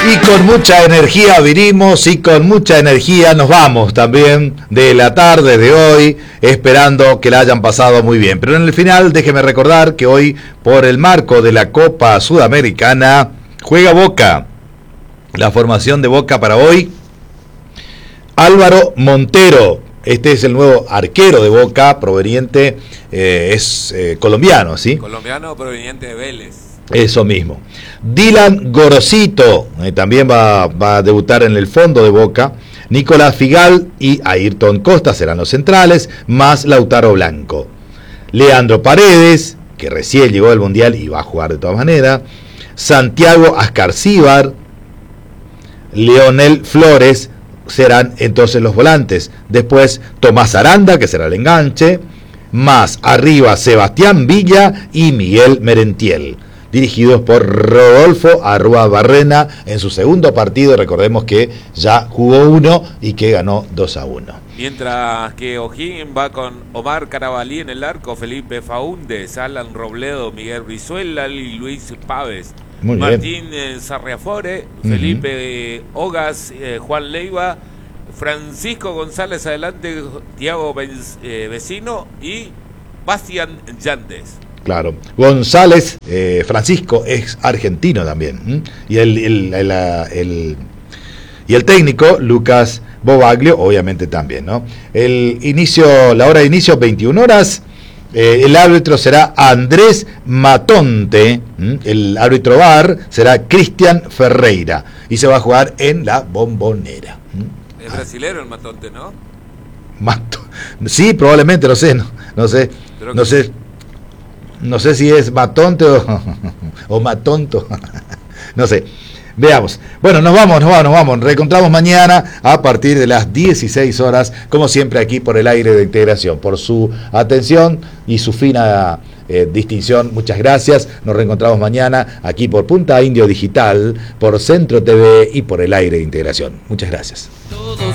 Y con mucha energía vinimos y con mucha energía nos vamos también de la tarde de hoy, esperando que la hayan pasado muy bien. Pero en el final déjeme recordar que hoy, por el marco de la Copa Sudamericana, juega Boca. La formación de Boca para hoy: Álvaro Montero. Este es el nuevo arquero de Boca, proveniente, es colombiano, ¿sí? Colombiano proveniente de Vélez. Eso mismo. Dylan Gorosito, también va a debutar en el fondo de Boca. Nicolás Figal y Ayrton Costa serán los centrales, más Lautaro Blanco. Leandro Paredes, que recién llegó del Mundial y va a jugar de todas maneras. Santiago Ascarcíbar, Leonel Flores serán entonces los volantes. Después Tomás Aranda, que será el enganche. Más arriba Sebastián Villa y Miguel Merentiel, dirigidos por Rodolfo Arruabarrena en su segundo partido. Recordemos que ya jugó uno y que ganó 2-1. Mientras que O'Higgins va con Omar Carabalí en el arco, Felipe Faúndez, Alan Robledo, Miguel Brizuela y Luis Páez. Muy Martín Sarriafore, Felipe Ogas, Juan Leiva, Francisco González adelante, Tiago Vecino y Bastián Yandes. Claro, González, Francisco es argentino también, y el técnico Lucas Bobaglio obviamente también, ¿no? La hora de inicio 21 horas. El árbitro será Andrés Matonte, el árbitro VAR será Cristian Ferreira y se va a jugar en la Bombonera. Es brasilero el Matonte, ¿no? Sí, probablemente, no sé. No sé si es Matonte o Matonto. No sé. Veamos. Bueno, nos vamos. Reencontramos mañana a partir de las 16 horas, como siempre aquí por el aire de Integración. Por su atención y su fina distinción, muchas gracias. Nos reencontramos mañana aquí por Punta Indio Digital, por Centro TV y por el aire de Integración. Muchas gracias.